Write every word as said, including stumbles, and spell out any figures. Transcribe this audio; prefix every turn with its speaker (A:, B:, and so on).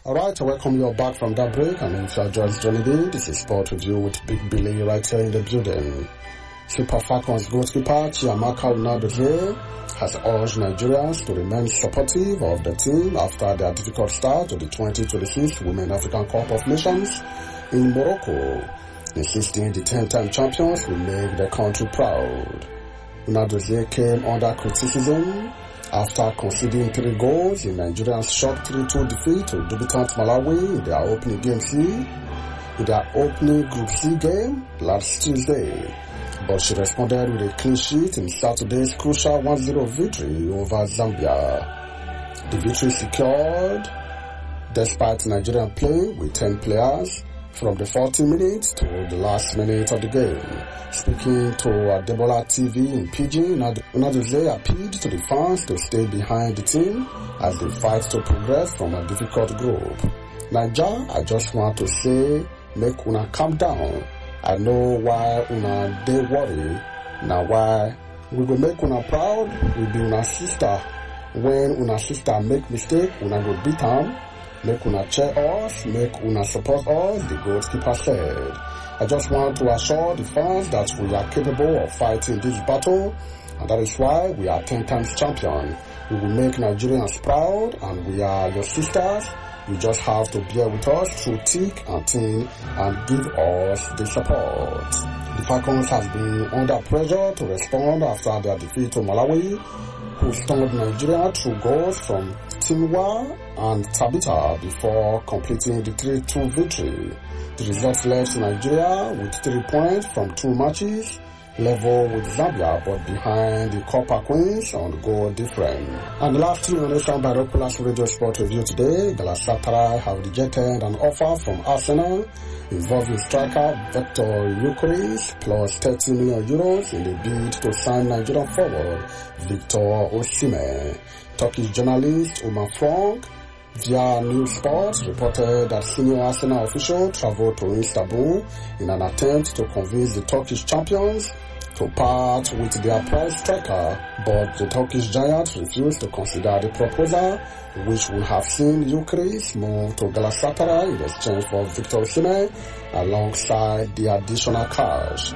A: Alright, I welcome you back from that break, and if you are just joining in, this is Sport Review with Big Billy right here in the building. Super Falcons goalkeeper Chiamaka Unadozie has urged Nigerians to remain supportive of the team after their difficult start to the twenty twenty-six Women African Cup of Nations in Morocco, insisting the ten-time champions will make the country proud. Unadozie came under criticism after conceding three goals in Nigeria's shock three two defeat to debutant Malawi in their opening game C, in their opening Group C game last Tuesday. But she responded with a clean sheet in Saturday's crucial one zero victory over Zambia. The victory secured despite Nigeria playing with ten players from the forty minutes to the last minute of the game. Speaking to Adebola T V in Pidgin, Unadozie appealed to the fans to stay behind the team as they fight to progress from a difficult group. Naija, I just want to say, make una calm down. I know why una dey worry. Now why we go make una proud, we be una sister. When una sister make mistake, una go beat am. Make una cheer us, make una support us, the goalkeeper said. I just want to assure the fans that we are capable of fighting this battle, and that is why we are ten times champion. We will make Nigerians proud, and we are your sisters. You just have to bear with us through thick and thin and give us the support. The Falcons have been under pressure to respond after their defeat to Malawi, who stunned Nigeria through goals from Tinwa and Tabita before completing the three two victory. The results left Nigeria with three points from two matches, level with Zambia but behind the Copper Queens on goal difference. And lastly, on Nation Binoculars Radio Sport Review today, Galatasaray have rejected an offer from Arsenal involving striker Victor Gyökeres plus thirty million euros in the bid to sign Nigerian forward Victor Osimhen. Turkish journalist Umar Frank via News Sports reported that senior Arsenal official traveled to Istanbul in an attempt to convince the Turkish champions to part with their prize striker, but the Turkish giants refused to consider the proposal, which would have seen Gyökeres move to Galatasaray in exchange for Victor Osimhen alongside the additional cash.